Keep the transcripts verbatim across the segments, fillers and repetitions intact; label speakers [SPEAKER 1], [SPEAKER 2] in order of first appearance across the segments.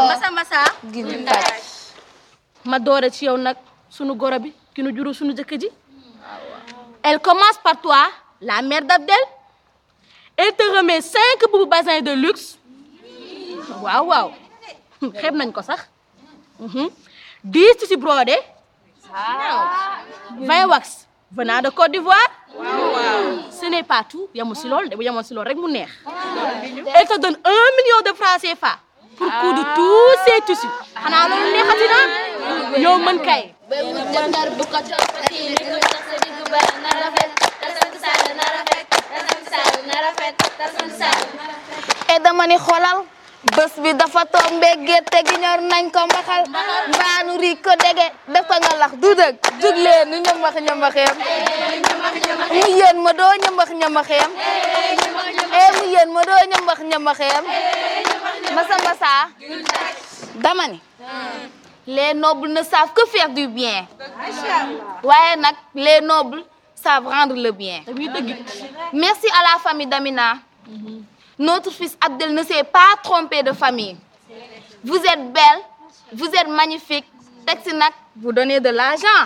[SPEAKER 1] Massa Massa. ma doore ci yow nag sunu goro bi ki nu juru sunu jëkkër ji. Elle commence par toi, la mère d'Abdel. Elle te remet cinq boubou bazin de luxe. Waaw waaw. Xeeb nañ ko sax. dix tissus brodés. vingt wax venant de Côte d'Ivoire. Ce n'est pas tout. Yamul si lool de bu yamoon si lool rek mu neex. Elle te donne un million de francs C F A pour coudre tous ces tissus. Xanaa loolu neexati na. Ñoo mën kay.
[SPEAKER 2] Et dama ni xoolal bés bi dafa tombé gerte gi ñor nañ ko mbaxal mbaanu ri ko dege def ko nga lax du dëgg jug leen nu ñambax ñambaxeem mu yéen ma doo ñambax ñambaxeem eh mu yéen ma doo ñambax ñambaxeem Massa Massa dama ni les nobles ne savent que faire du bien waaye nag les nobles savent rendre le bien. Merci à la famille d'Amina. Notre fils Abdel ne s'est pas trompé de famille. Vous êtes belle, vous êtes magnifique. Texinac, vous donnez de l'argent.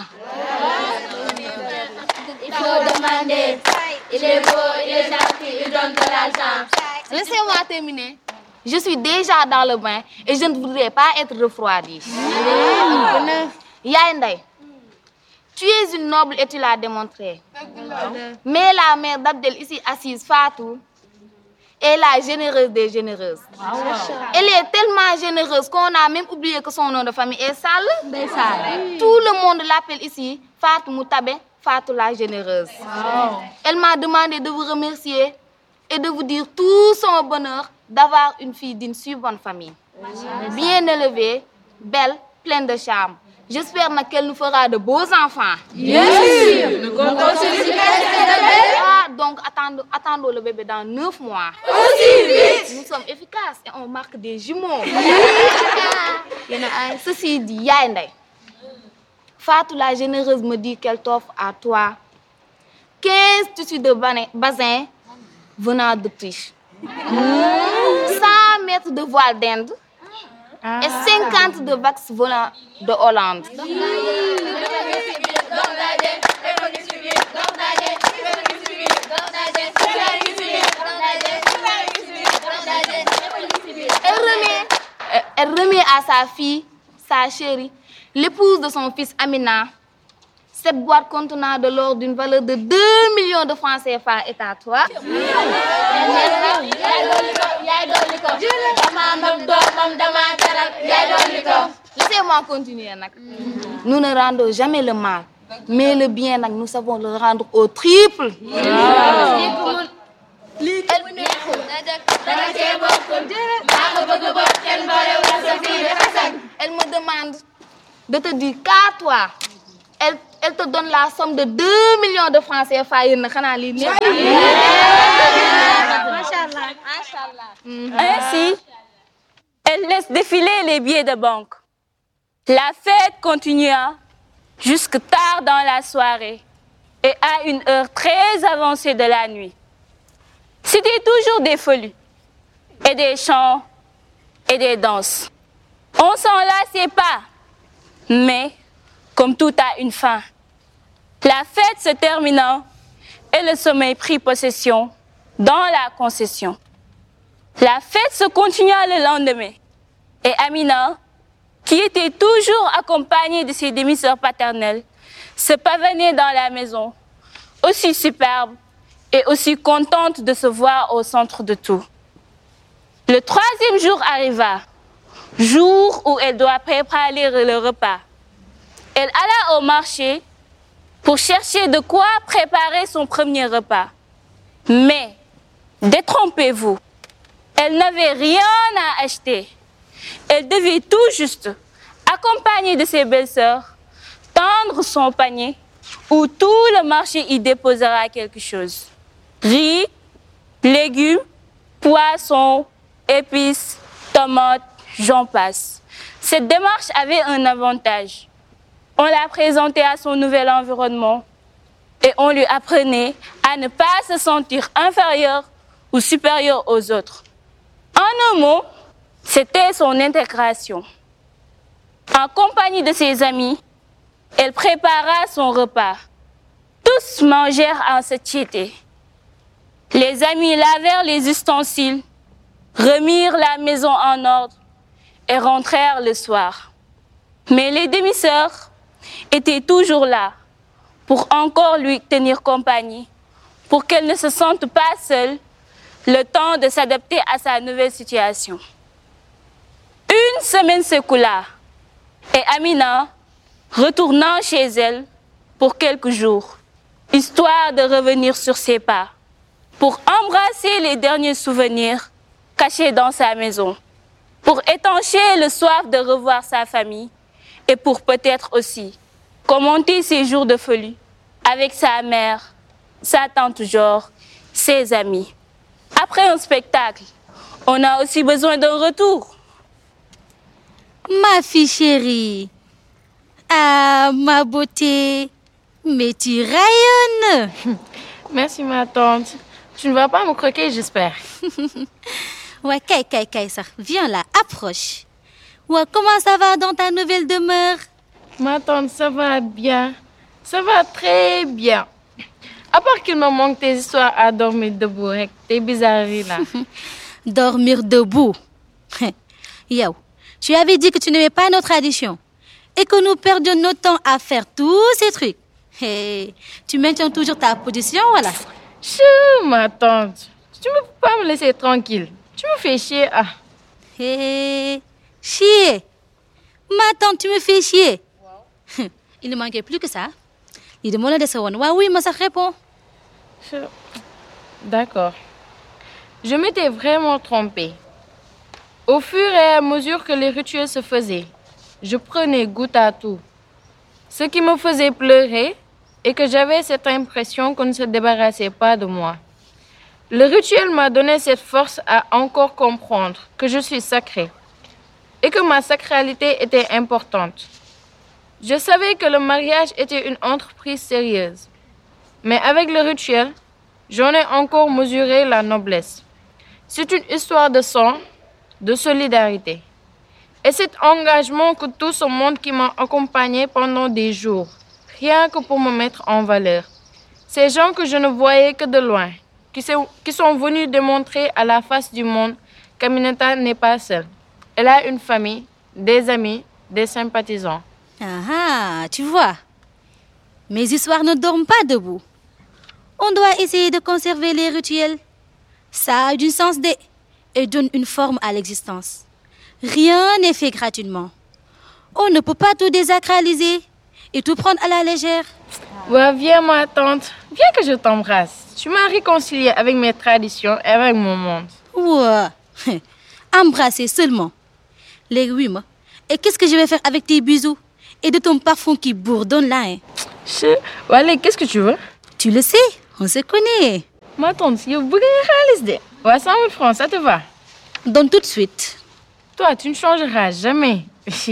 [SPEAKER 3] Il faut demander. Il est beau, il est gentil, il donne de l'argent.
[SPEAKER 2] Laissez-moi terminer. Je suis déjà dans le bain et je ne voudrais pas être refroidie. Yaay Ndeye, tu es une noble et tu l'as démontré. Mais la mère d'Abdel ici assise, Fatou, est la généreuse des généreuses. Elle est tellement généreuse qu'on a même oublié que son nom de famille est Sall. Tout le monde l'appelle ici Fatou Moutabé, Fatou la généreuse. Elle m'a demandé de vous remercier et de vous dire tout son bonheur d'avoir une fille d'une si bonne famille. Bien élevée, belle, pleine de charme. J'espère qu'elle nous fera de beaux enfants.
[SPEAKER 3] Bien sûr. Nous comptons sur le
[SPEAKER 2] Ah, donc attendons, attendons le bébé dans neuf mois.
[SPEAKER 3] Aussi vite.
[SPEAKER 2] Nous sommes efficaces et on marque des jumeaux. Ceci dit, Yaay Ndeye, Fatou la généreuse me dit qu'elle t'offre à toi quinze tissus de bazin venant d'Autriche, cent mètres de voile d'Inde et cinquante de wax venant de Hollande. Elle remet, elle remet à sa fille, sa chérie, l'épouse de son fils Amina, cette boîte contenant de l'or d'une valeur de deux millions de francs C F A est à toi. Laissez-moi continuer. Nous ne rendons jamais le mal, mais le bien, nous savons le rendre au triple. Elle me demande de te dire qu'à toi, elle, elle te donne la somme de deux millions de francs C F A.
[SPEAKER 4] Ainsi, elle laisse défiler les billets de banque. La fête continua jusque tard dans la soirée et à une heure très avancée de la nuit. C'était toujours des folies et des chants et des danses. On s'en lassait pas, mais comme tout a une fin. La fête se terminant et le sommeil prit possession dans la concession. La fête se continua le lendemain et Amina, qui était toujours accompagnée de ses demi-sœurs paternelles, se pavanait dans la maison, aussi superbe et aussi contente de se voir au centre de tout. Le troisième jour arriva, jour où elle doit préparer le repas. Elle alla au marché pour chercher de quoi préparer son premier repas. Mais, détrompez-vous, elle n'avait rien à acheter. Elle devait tout juste, accompagnée de ses belles-sœurs, tendre son panier où tout le marché y déposera quelque chose. Riz, légumes, poissons, épices, tomates, j'en passe. Cette démarche avait un avantage. On la présentait à son nouvel environnement et on lui apprenait à ne pas se sentir inférieure ou supérieure aux autres. En un mot, C'était son intégration. En compagnie de ses amis, elle prépara son repas. Tous mangèrent en satiété. Les amis lavèrent les ustensiles, remirent la maison en ordre et rentrèrent le soir. Mais les demi-sœurs étaient toujours là pour encore lui tenir compagnie, pour qu'elle ne se sente pas seule, le temps de s'adapter à sa nouvelle situation. Une semaine s'écoula et Amina, retournant chez elle pour quelques jours, histoire de revenir sur ses pas, pour embrasser les derniers souvenirs cachés dans sa maison, pour étancher le soif de revoir sa famille et pour peut-être aussi commenter ses jours de folie avec sa mère, sa tante Jor, ses amis. Après un spectacle, on a aussi besoin d'un retour.
[SPEAKER 5] Ma fille chérie, ah ma beauté, mais tu rayonnes.
[SPEAKER 1] Merci ma tante. Tu ne vas pas me croquer, j'espère.
[SPEAKER 5] Ouais, Kay, Kay, Kay, ça. Viens là, approche. Ouais, comment ça va dans ta nouvelle demeure?
[SPEAKER 1] Ma tante, ça va bien. Ça va très bien. À part qu'il me manque tes histoires à dormir debout avec tes bizarreries là.
[SPEAKER 5] Dormir debout. Yo, tu avais dit que tu n'aimais pas nos traditions et que nous perdions notre temps à faire tous ces trucs. Hey, tu maintiens toujours ta position, voilà.
[SPEAKER 1] Chou, ma tante. Tu ne peux pas me laisser tranquille. Tu me fais chier. Ah.
[SPEAKER 5] Hey, chier. Ma tante, tu me fais chier. Wow. Il ne manquait plus que ça. Il demande de se rendre. Ouais, oui, mais ça répond.
[SPEAKER 1] D'accord. Je m'étais vraiment trompée. Au fur et à mesure que les rituels se faisaient, je prenais goût à tout. Ce qui me faisait pleurer est que j'avais cette impression qu'on ne se débarrassait pas de moi. Le rituel m'a donné cette force à encore comprendre que je suis sacrée et que ma sacralité était importante. Je savais que le mariage était une entreprise sérieuse, mais avec le rituel, j'en ai encore mesuré la noblesse. C'est une histoire de sang, de solidarité. Et cet engagement que tout ce monde qui m'a accompagné pendant des jours, rien que pour me mettre en valeur. Ces gens que je ne voyais que de loin, qui sont venus démontrer à la face du monde qu'Aminata n'est pas seule. Elle a une famille, des amis, des sympathisants.
[SPEAKER 5] Ah, tu vois, mes histoires ne dorment pas debout. On doit essayer de conserver les rituels. Ça a du sens de... et donne une forme à l'existence. Rien n'est fait gratuitement. On ne peut pas tout désacraliser et tout prendre à la légère.
[SPEAKER 1] Ouais, viens ma tante, viens que je t'embrasse. Tu m'as réconcilié avec mes traditions et avec mon monde.
[SPEAKER 5] Ouais, embrasser seulement. Les oui, moi. Et qu'est-ce que je vais faire avec tes bisous et de ton parfum qui bourdonne là, hein?
[SPEAKER 1] Je... Allez, qu'est-ce que tu veux?
[SPEAKER 5] Tu le sais, on se connaît.
[SPEAKER 1] Ma tante, il y a beaucoup de réalistes. Ouais, cent mille francs, ça te va?
[SPEAKER 5] Donne tout de suite.
[SPEAKER 1] Toi, tu ne changeras jamais.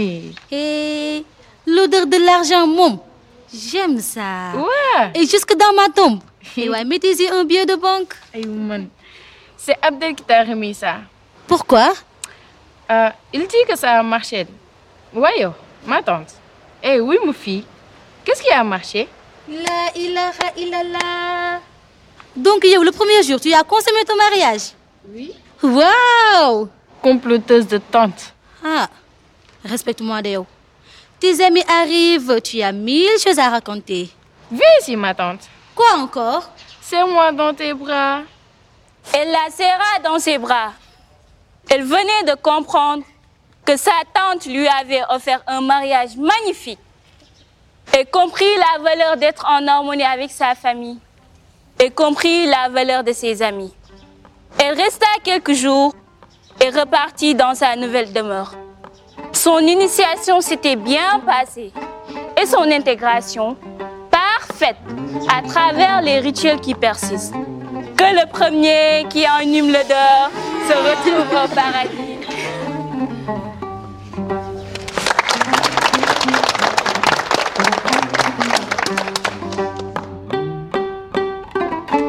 [SPEAKER 5] Et l'odeur de l'argent, môme. J'aime ça.
[SPEAKER 1] Ouais.
[SPEAKER 5] Et jusque dans ma tombe. Et ouais, mettez-y un billet de banque.
[SPEAKER 1] Hey, man. C'est Abdel qui t'a remis ça.
[SPEAKER 5] Pourquoi?
[SPEAKER 1] Euh, il dit que ça a marché. Ouais, yo, ma tante. Eh oui, ma fille. Qu'est-ce qui a marché?
[SPEAKER 5] La ilaha illallah. Donc, yo, le premier jour, tu as consommé ton mariage?
[SPEAKER 1] Oui.
[SPEAKER 5] Waouh!
[SPEAKER 1] Comploteuse de tante.
[SPEAKER 5] Ah, respecte-moi, Déo. Tes amis arrivent, tu as mille choses à raconter.
[SPEAKER 1] Viens ici, ma tante.
[SPEAKER 5] Quoi encore?
[SPEAKER 1] Serre-moi dans tes bras.
[SPEAKER 4] Elle la serra dans ses bras. Elle venait de comprendre que sa tante lui avait offert un mariage magnifique et compris la valeur d'être en harmonie avec sa famille et compris la valeur de ses amis. Elle resta quelques jours et repartit dans sa nouvelle demeure. Son initiation s'était bien passée et son intégration parfaite à travers les rituels qui persistent. Que le premier qui enhume l'odeur se retrouve au paradis.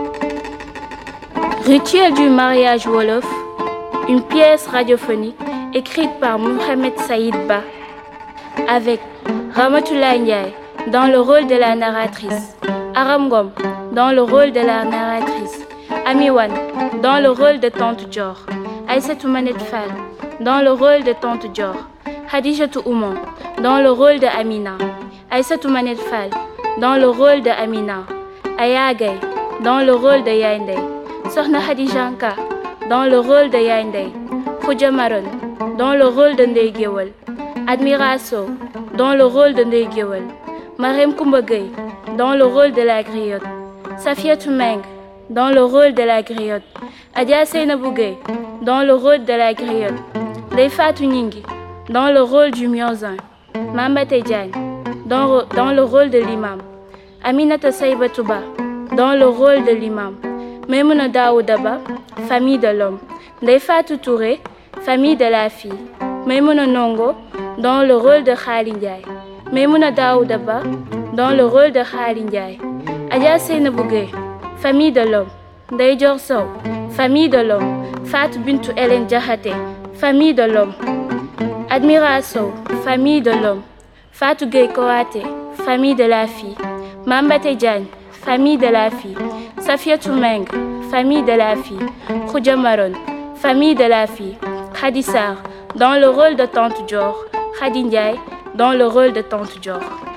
[SPEAKER 4] Rituel du mariage Wolof, une pièce radiophonique écrite par Mohamed Saïd Ba, avec Ramatoulaye Ndiaye dans le rôle de la narratrice, Aram Ngom dans le rôle de la narratrice, Ami Wane dans le rôle de Tante Dior, Aïssatou Manette Fall dans le rôle de Tante Dior, Khadijatou Oumon dans le rôle de Amina, Aïssatou Manette Fall dans le rôle de Amina, Aya Gaye dans le rôle de Yaye Ndeye, Sokhna Khadijanka dans le rôle de Yaye Ndeye, Khoudia Maron dans le rôle de Ndeye Guewel, Admira Sow dans le rôle de Ndeye Guewel, Marème Koumba Gueye dans le rôle de la griotte, Safiatou Meng dans le rôle de la griotte, Adja Seynabou Gueye dans le rôle de la griotte, Ndeye Fatou Gningue dans le rôle du Miozan, Mambate Diagne dans, dans le rôle de l'imam, Aminata Saïbatou Ba dans le rôle de l'imam, Maimouna Daouda Ba, famille de l'homme, Ndeye Fatou Touré, famille de la fille, Maimouna Nongo dans le rôle de Khali Ndiaye, Maimouna Daouda Ba dans le rôle de Khali Ndiaye, Adja Seynabou Gueye, famille de l'homme, Ndeye Dior Sow, famille de l'homme, Fatou Bintou Hélène Diakhaté, famille de l'homme, Admira Sow, famille de l'homme, Fatou Gueye Koate, famille de la fille, Mambate Diagne, famille de la fille, Safiatou Meng, famille de la fille, Khoudia Maron, famille de la fille, Khady Sarr dans le rôle de Tante Dior, Khady Ndiaye dans le rôle de Tante Dior.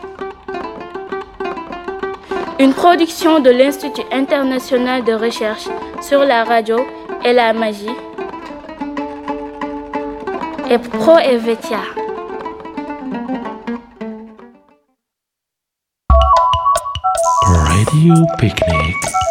[SPEAKER 4] Une production de l'Institut international de recherche sur la radio et la magie et Pro Helvetia.
[SPEAKER 6] Radio Picnic.